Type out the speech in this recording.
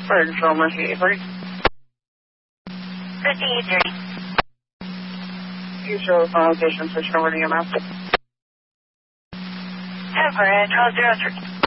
Fire control, emergency 840. 5830. You show the phone location, switching over to EMS. Everett, 1203.